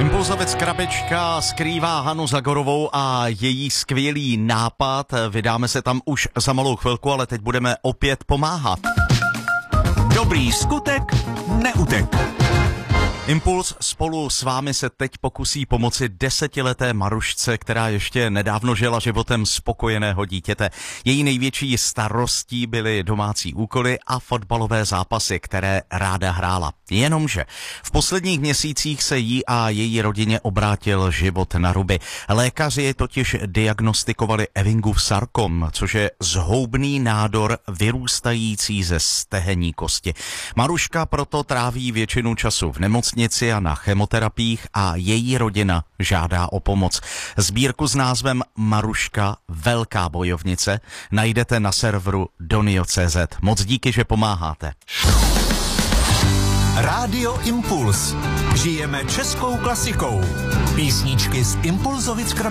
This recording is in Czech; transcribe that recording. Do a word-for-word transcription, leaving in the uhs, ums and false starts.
Impulzovec Krabička skrývá Hanu Zagorovou a její skvělý nápad. Vydáme se tam už za malou chvilku, ale teď budeme opět pomáhat. Dobrý skutek neutek. Impuls spolu s vámi se teď pokusí pomoci desetileté Marušce, která ještě nedávno žila životem spokojeného dítěte. Její největší starostí byly domácí úkoly a fotbalové zápasy, které ráda hrála. Jenomže v posledních měsících se jí a její rodině obrátil život na ruby. Lékaři totiž diagnostikovali Ewingův sarkom, což je zhoubný nádor vyrůstající ze stehenní kosti. Maruška proto tráví většinu času v nemocnici a na chemoterapiích a její rodina žádá o pomoc. Sbírku s názvem Maruška velká bojovnice najdete na serveru donio tečka cé zet. Moc díky, že pomáháte. Rádio Impuls. Žijeme českou klasikou. Písničky z Impulzovic Krabičky.